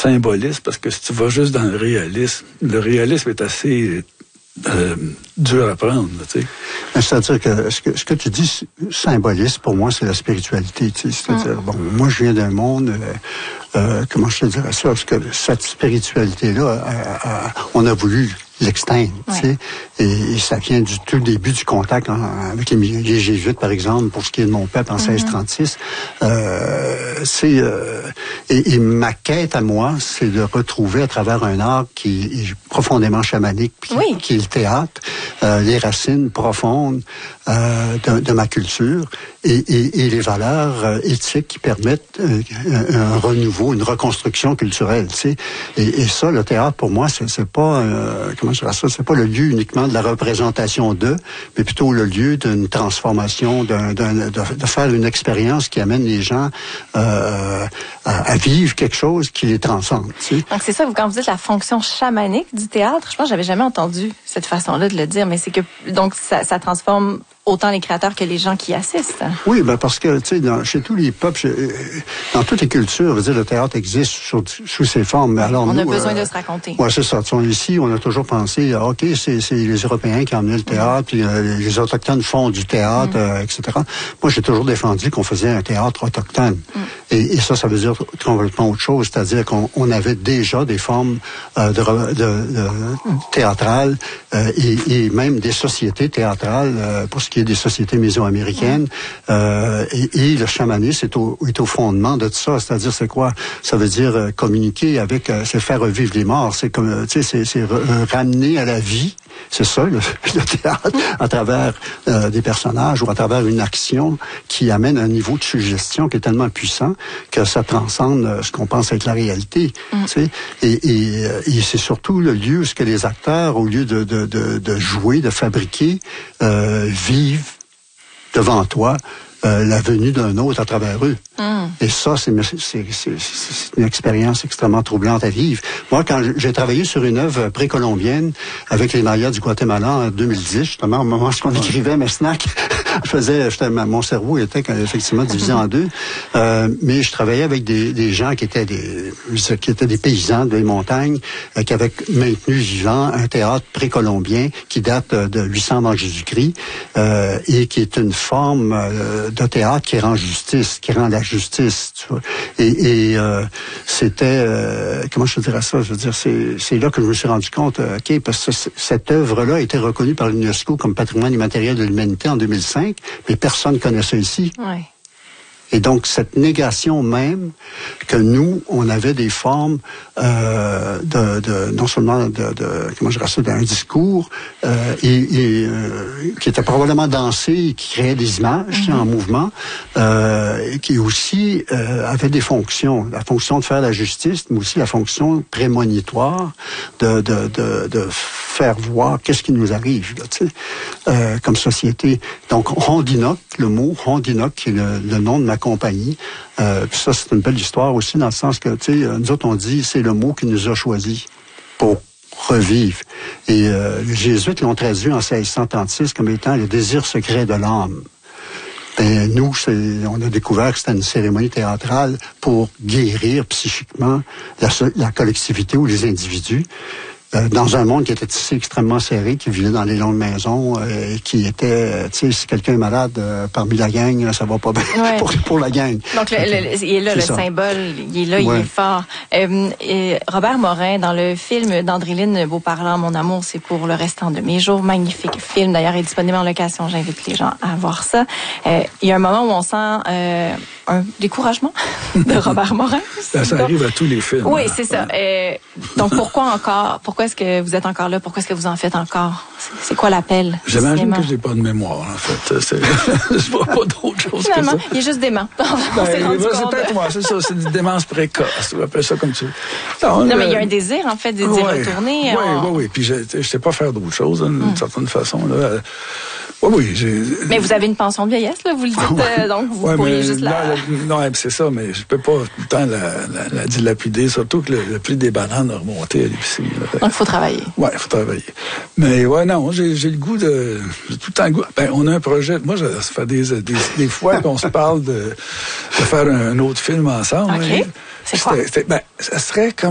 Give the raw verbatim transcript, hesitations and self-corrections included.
symbolisme, parce que si tu vas juste dans le réalisme, le réalisme est assez euh, dur à prendre, tu sais. C'est-à-dire que ce, que ce que tu dis, symbolisme, pour moi, c'est la spiritualité, tu sais. C'est-à-dire, mm. bon, moi, je viens d'un monde, euh, euh, comment je te dirais ça, parce que cette spiritualité-là, euh, euh, on a voulu l'exteindre, ouais. tu sais, et, et ça vient du tout début du contact hein, avec les, les Jésuites, par exemple, pour ce qui est de mon peuple en mm-hmm. seize trente-six. Euh, c'est euh, et, et ma quête à moi, c'est de retrouver à travers un art qui est profondément chamanique, qui, oui. qui est le théâtre, euh, les racines profondes euh, de, de ma culture et, et, et les valeurs euh, éthiques qui permettent euh, un, un renouveau, une reconstruction culturelle, tu sais. Et, et ça, le théâtre, pour moi, c'est, c'est pas euh, comment je dirais ça, c'est pas le lieu uniquement de la représentation d'eux, mais plutôt le lieu d'une transformation, d'un, d'un, de, de faire une expérience qui amène les gens euh, à, à vivre quelque chose qui les transcende. Tu sais. Donc c'est ça, quand vous dites la fonction chamanique du théâtre, je pense que j'avais jamais entendu cette façon-là de le dire, mais c'est que donc ça, ça transforme autant les créateurs que les gens qui assistent. Oui, ben parce que tu sais, chez tous les peuples, chez, dans toutes les cultures, je veux dire, le théâtre existe sous, sous ses formes. Mais alors on nous, a besoin euh, de se raconter. Ouais, c'est ça. Ici, on a toujours pensé, ah, ok, c'est, c'est les Européens qui ont amené le théâtre, mmh. puis euh, les autochtones font du théâtre, mmh. euh, et cetera. Moi, j'ai toujours défendu qu'on faisait un théâtre autochtone. Mmh. Et, et ça, ça veut dire complètement autre chose, c'est-à-dire qu'on on avait déjà des formes euh, de, de, de, de théâtrales euh, et, et même des sociétés théâtrales euh, pour ce qui est des sociétés mésoaméricaines. Mmh. Euh, et, et le chamanisme est au, est au fondement de tout ça. C'est-à-dire, c'est quoi? Ça veut dire euh, communiquer avec, euh, c'est faire revivre les morts. C'est comme, tu sais, c'est, c'est re, ramener à la vie. C'est ça, le, le théâtre, à travers euh, des personnages ou à travers une action qui amène un niveau de suggestion qui est tellement puissant que ça transcende euh, ce qu'on pense être la réalité. Mm. Tu sais? Et, et, et c'est surtout le lieu où ce que les acteurs, au lieu de, de, de, de jouer, de fabriquer, euh, vivent devant toi euh, la venue d'un autre à travers eux. Mm. Et ça, c'est, c'est, c'est, c'est une expérience extrêmement troublante à vivre. Moi, quand j'ai travaillé sur une œuvre précolombienne avec les Mayas du Guatemala en deux mille dix, justement, au moment où on écrivait Mesnac, je faisais, j'étais, mon cerveau était effectivement divisé en deux, euh, mais je travaillais avec des, des gens qui étaient des, qui étaient des paysans des montagnes, euh, qui avaient maintenu vivant un théâtre précolombien qui date de huit cents avant Jésus-Christ, euh, et qui est une forme euh, de théâtre qui rend justice, qui rend la justice, tu vois. Et, et euh, c'était, euh, comment je te dirais ça, je veux dire, c'est, c'est là que je me suis rendu compte, euh, ok, parce que cette œuvre-là a été reconnue par l'UNESCO comme patrimoine immatériel de l'humanité en deux mille cinq, mais personne ne connaît ça ici. Ouais. Et donc, cette négation même que nous, on avait des formes euh, de, de, non seulement de, de comment je dirais ça, d'un discours euh, et, et euh, qui était probablement dansé, qui créait des images mm-hmm. en mouvement, euh, et qui aussi euh, avait des fonctions. La fonction de faire la justice, mais aussi la fonction prémonitoire de, de, de, de faire voir qu'est-ce qui nous arrive, là, tu sais, euh, comme société. Donc, Rondinoc, le mot Rondinoc, qui est le, le nom de ma compagnie, euh, puis ça, c'est une belle histoire aussi, dans le sens que, tu sais, nous autres, on dit, c'est le mot qui nous a choisi pour revivre. Et euh, les Jésuites l'ont traduit en seize cent trente-six comme étant le désir secret de l'âme. Et nous, c'est, on a découvert que c'était une cérémonie théâtrale pour guérir psychiquement la, la collectivité ou les individus. Euh, dans un monde qui était tissé extrêmement serré, qui vivait dans les longues maisons, euh, qui était, euh, tu sais, si quelqu'un est malade euh, parmi la gang, ça va pas bien ouais. pour, pour la gang. Donc, le, le, il est là, c'est le ça. Symbole, il est là, ouais. il est fort. Euh, et Robert Morin, dans le film d'Andréline Beauparlant, Mon amour, c'est pour le restant de mes jours, magnifique film, d'ailleurs, est disponible en location, j'invite les gens à voir ça. Euh, il y a un moment où on sent euh, un découragement de Robert Morin. Ça, ça arrive à tous les films. Oui, c'est ça. Euh, donc, pourquoi encore, pourquoi est-ce que vous êtes encore là? Pourquoi est-ce que vous en faites encore? C'est, c'est quoi l'appel? J'imagine que j'ai pas de mémoire, en fait. C'est, je vois pas d'autre chose Finalement, que ça. il est juste dément. Ben, c'est peut-être moi, c'est ça. C'est une démence précoce. On appelle ça comme tu veux. Non, non mais il y a un désir, en fait, d'y ouais, retourner. Oui, on... oui, oui. Puis je, je sais pas faire d'autre chose, d'une hum. certaine façon. Là. Oui, oui. J'ai... Mais vous avez une pension de vieillesse, là, vous le dites, euh, donc vous ouais, pourriez juste la... Non, non, c'est ça, mais je peux pas tout le temps la, la, la dilapider, surtout que le, le prix des bananes a remonté à l'épicerie. Là. Donc, il faut travailler. Oui, il faut travailler. Mais ouais, non, j'ai, j'ai le goût de... J'ai tout le temps le goût... Ben, on a un projet... Moi, ça fait des, des, des fois qu'on se parle de, de faire un autre film ensemble. OK. Hein. C'est quoi? C'était, c'était, ben, ça serait comme